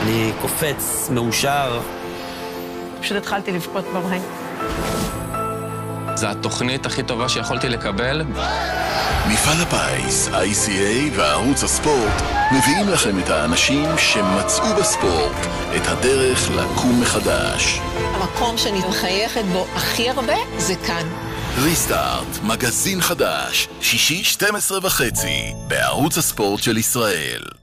אני קופץ, מאושר. פשוט התחלתי לבכות במים. זו התוכנית הכי טובה שיכולתי לקבל. מפעל הפיס, ICA וערוץ הספורט מביאים לכם את האנשים שמצאו בספורט את הדרך לקום מחדש. המקום שאני מחייכת בו הכי הרבה זה כאן. ריסטארט, מגזין חדש, שישי 12:30, בערוץ הספורט של ישראל.